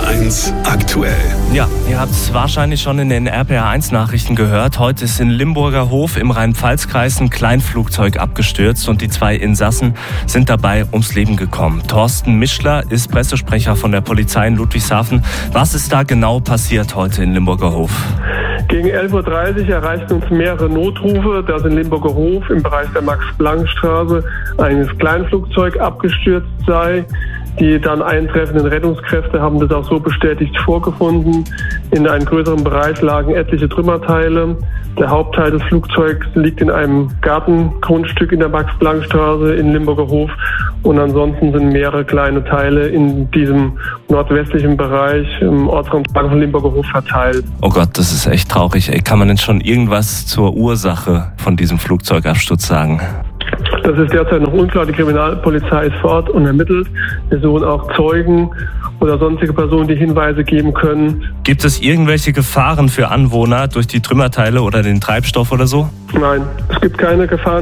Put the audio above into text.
RPR1 aktuell. Ja, ihr habt es wahrscheinlich schon in den RPR1-Nachrichten gehört. Heute ist in Limburger Hof im Rhein-Pfalz-Kreis ein Kleinflugzeug abgestürzt und die 2 Insassen sind dabei ums Leben gekommen. Thorsten Mischler ist Pressesprecher von der Polizei in Ludwigshafen. Was ist da genau passiert heute in Limburger Hof? Gegen 11.30 Uhr erreichten uns mehrere Notrufe, dass in Limburger Hof im Bereich der Max-Planck-Straße ein Kleinflugzeug abgestürzt sei. Die dann eintreffenden Rettungskräfte haben das auch so bestätigt vorgefunden. In einem größeren Bereich lagen etliche Trümmerteile. Der Hauptteil des Flugzeugs liegt in einem Gartengrundstück in der Max-Planck-Straße in Limburger Hof. Und ansonsten sind mehrere kleine Teile in diesem nordwestlichen Bereich im Ortsrand von Limburger Hof verteilt. Oh Gott, das ist echt traurig. Kann man denn schon irgendwas zur Ursache von diesem Flugzeugabsturz sagen? Das ist derzeit noch unklar. Die Kriminalpolizei ist vor Ort und ermittelt. Wir suchen auch Zeugen oder sonstige Personen, die Hinweise geben können. Gibt es irgendwelche Gefahren für Anwohner durch die Trümmerteile oder den Treibstoff oder so? Nein, es gibt keine Gefahren.